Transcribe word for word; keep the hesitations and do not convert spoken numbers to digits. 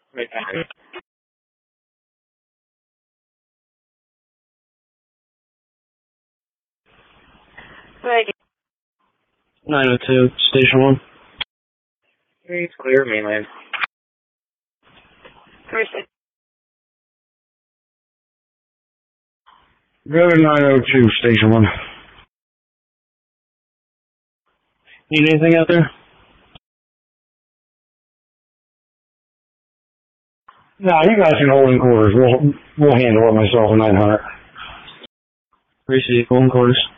Right back. Right. nine oh two, Station one. It's clear, mainland. First. River nine oh two, Station one. Need anything out there? No, you guys can hold in quarters. We'll, we'll handle it myself in nine hundred. Receive, hold in quarters.